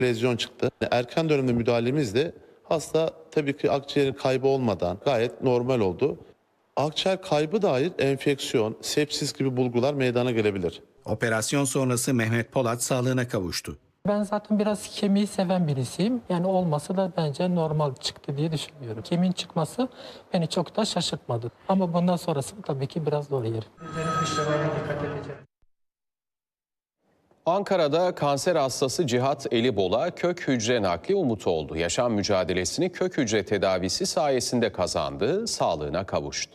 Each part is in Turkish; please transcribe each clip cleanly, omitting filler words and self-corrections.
lezyon çıktı. Erken dönemde müdahalemizle hasta tabii ki akciğerin kaybı olmadan gayet normal oldu. Akciğer kaybı dair enfeksiyon, sepsis gibi bulgular meydana gelebilir. Operasyon sonrası Mehmet Polat sağlığına kavuştu. Ben zaten biraz kemiği seven birisiyim. Yani olması da bence normal çıktı diye düşünüyorum. Kemiğin çıkması beni çok da şaşırtmadı. Ama bundan sonrasını tabii ki biraz zor yerim. Ankara'da kanser hastası Cihat Elibol'a kök hücre nakli umut oldu. Yaşam mücadelesini kök hücre tedavisi sayesinde kazandı, sağlığına kavuştu.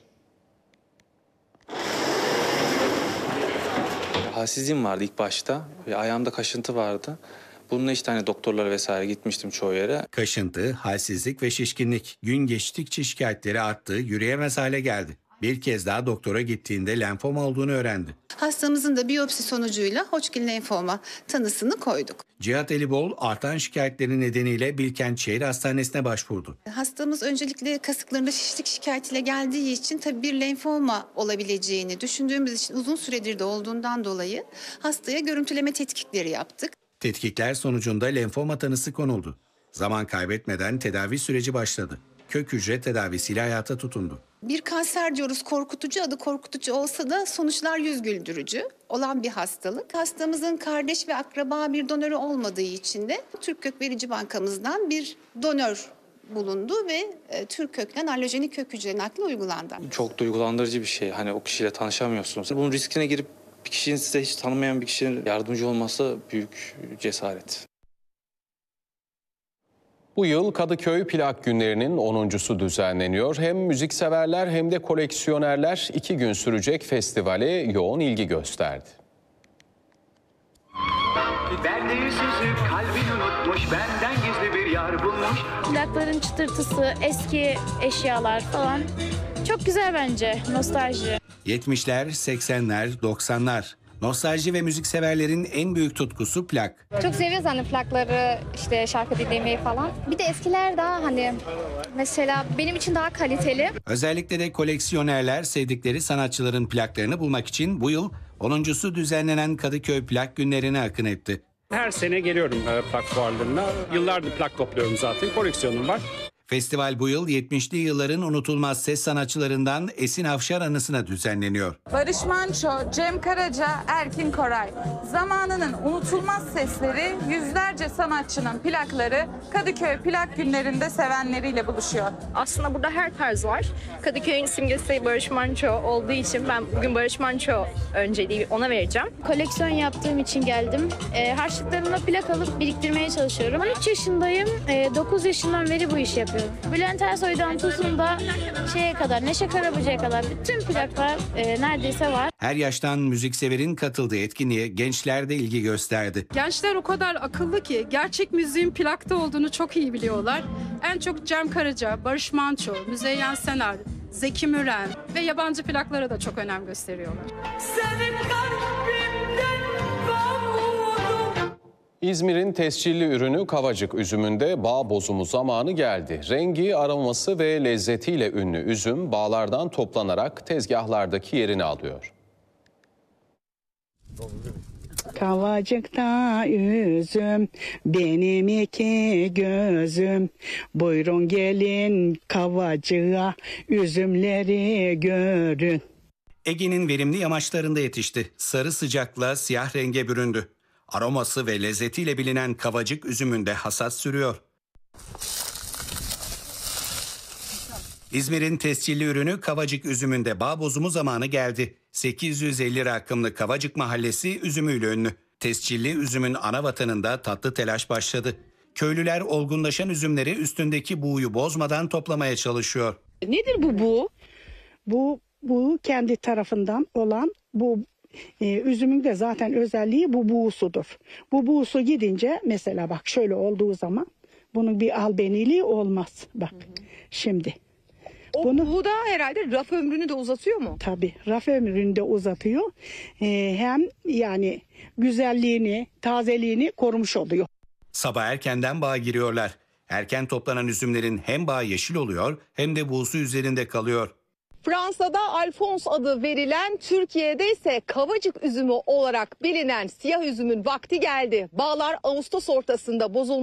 Halsizliğim vardı ilk başta ve ayağımda kaşıntı vardı. Bununla işte hani doktorlara vesaire gitmiştim çoğu yere. Kaşıntı, halsizlik ve şişkinlik gün geçtikçe şikayetleri arttı, yürüyemez hale geldi. Bir kez daha doktora gittiğinde lenfoma olduğunu öğrendi. Hastamızın da biyopsi sonucuyla Hodgkin lenfoma tanısını koyduk. Cihat Elibol artan şikayetleri nedeniyle Bilkent Şehir Hastanesi'ne başvurdu. Hastamız öncelikle kasıklarında şişlik şikayetiyle geldiği için tabii bir lenfoma olabileceğini düşündüğümüz için uzun süredir de olduğundan dolayı hastaya görüntüleme tetkikleri yaptık. Tetkikler sonucunda lenfoma tanısı konuldu. Zaman kaybetmeden tedavi süreci başladı. Kök hücre tedavisiyle hayata tutundu. Bir kanser diyoruz, korkutucu, adı korkutucu olsa da sonuçlar yüz güldürücü olan bir hastalık. Hastamızın kardeş ve akraba bir donörü olmadığı için de Türk Kök Verici Bankamızdan bir donör bulundu ve Türk kökten allojenik kök hücre nakli uygulandı. Çok duygulandırıcı bir şey. Hani o kişiyle tanışamıyorsunuz. Bunun riskine girip bir kişinin size hiç tanımayan bir kişinin yardımcı olması büyük cesaret. Bu yıl Kadıköy Plak Günleri'nin 10.'su düzenleniyor. Hem müzikseverler hem de koleksiyonerler 2 gün sürecek festivale yoğun ilgi gösterdi. Derdi yüzsüzü kalbin unutmuş, benden gizli bir yar bulmuş. Plakların çıtırtısı, eski eşyalar falan çok güzel bence, nostalji. 70'ler, 80'ler, 90'lar. Nostalji ve müzikseverlerin en büyük tutkusu plak. Çok seviyoruz hani plakları, işte şarkı dinlemeyi falan. Bir de eskiler daha hani mesela benim için daha kaliteli. Özellikle de koleksiyonerler sevdikleri sanatçıların plaklarını bulmak için bu yıl 10.'su düzenlenen Kadıköy Plak Günleri'ne akın etti. Her sene geliyorum plak fuarlarına. Yıllardır plak topluyorum zaten. Koleksiyonum var. Festival bu yıl 70'li yılların unutulmaz ses sanatçılarından Esin Afşar anısına düzenleniyor. Barış Manço, Cem Karaca, Erkin Koray. Zamanının unutulmaz sesleri, yüzlerce sanatçının plakları Kadıköy Plak Günleri'nde sevenleriyle buluşuyor. Aslında burada her tarz var. Kadıköy'ün simgesi Barış Manço olduğu için ben bugün Barış Manço önceliği ona vereceğim. Koleksiyon yaptığım için geldim. Harçlıklarımla plak alıp biriktirmeye çalışıyorum. 13 yaşındayım. 9 yaşından beri bu işi yapıyorum. Bülent Ersoy'dan tutun da şeye kadar, Neşe Karaböcek'e kadar bütün plaklar neredeyse var. Her yaştan müzikseverin katıldığı etkinliğe gençler de ilgi gösterdi. Gençler o kadar akıllı ki gerçek müziğin plakta olduğunu çok iyi biliyorlar. En çok Cem Karaca, Barış Manço, Müzeyyen Senar, Zeki Müren ve yabancı plaklara da çok önem gösteriyorlar. Senin kalbimden İzmir'in tescilli ürünü Kavacık üzümünde bağ bozumu zamanı geldi. Rengi, aroması ve lezzetiyle ünlü üzüm bağlardan toplanarak tezgahlardaki yerini alıyor. Kavacıkta üzüm, benim iki gözüm. Buyurun gelin Kavacığa, üzümleri görün. Ege'nin verimli yamaçlarında yetişti. Sarı sıcakla siyah renge büründü. Aroması ve lezzetiyle bilinen Kavacık üzümünde hasat sürüyor. İzmir'in tescilli ürünü Kavacık üzümünde bağ bozumu zamanı geldi. 850 rakımlı Kavacık mahallesi üzümüyle ünlü. Tescilli üzümün ana vatanında tatlı telaş başladı. Köylüler olgunlaşan üzümleri üstündeki buğuyu bozmadan toplamaya çalışıyor. Nedir bu buğu? Bu kendi tarafından olan bu üzümün de zaten özelliği bu buğusudur. Bu buğusu gidince mesela bak şöyle olduğu zaman bunun bir albeniliği olmaz. Bak şimdi. Bu da herhalde raf ömrünü de uzatıyor mu? Tabii raf ömrünü de uzatıyor. Hem yani güzelliğini, tazeliğini korumuş oluyor. Sabah erkenden bağa giriyorlar. Erken toplanan üzümlerin hem bağı yeşil oluyor hem de buğusu üzerinde kalıyor. Fransa'da Alphonse adı verilen, Türkiye'de ise Kavacık üzümü olarak bilinen siyah üzümün vakti geldi. Bağlar Ağustos ortasında bozulmuştu.